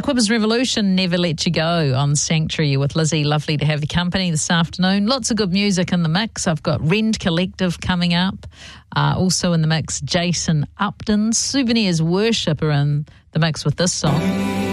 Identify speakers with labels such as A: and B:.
A: Quibbers Revolution, Never Let You Go on Sanctuary with Lizzie. Lovely to have your company this afternoon. Lots of good music in the mix. I've got Rend Collective coming up. Also in the mix, Jason Upton. Souvenirs Worship are in the mix with this song.